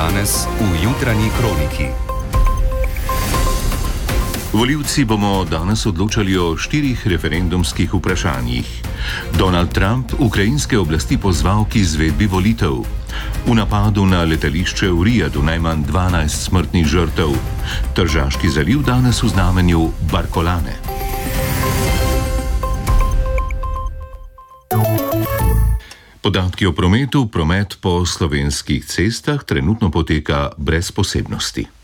danes v jutranji kroniki. Volivci bomo danes odločali o 4 referendumskih vprašanjih. Donald Trump ukrajinske oblasti pozval k izvedbi volitev. V napadu na letališče v Rijadu najmanj 12 smrtnih žrtev. Tržaški zaliv danes v znamenju Barkolane. Podatki o prometu. Promet po slovenskih cestah trenutno poteka brez posebnosti.